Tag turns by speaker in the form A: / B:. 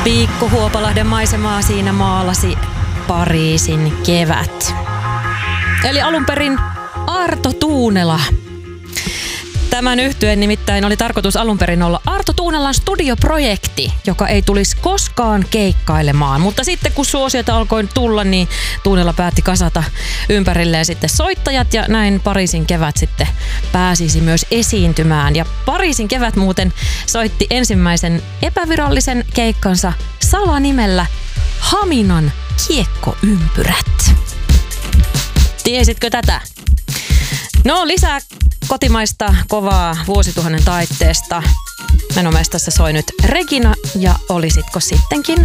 A: Pikku Huopalahden maisemaa siinä maalasi Pariisin kevät. Eli alun perin Arto Tuunela. Tämän yhtyeen nimittäin oli tarkoitus alun perin olla Arto Tuunelan studioprojekti, joka ei tulisi koskaan keikkailemaan. Mutta sitten kun suosiota alkoi tulla, niin Tuunela päätti kasata ympärilleen sitten soittajat ja näin Pariisin kevät sitten pääsisi myös esiintymään. Ja Pariisin kevät muuten soitti ensimmäisen epävirallisen keikkansa salanimellä Haminan kiekkoympyrät. Tiesitkö tätä? No lisää kotimaista kovaa vuosituhannen taitteesta. Menomestassa soi nyt Regina ja olisitko sittenkin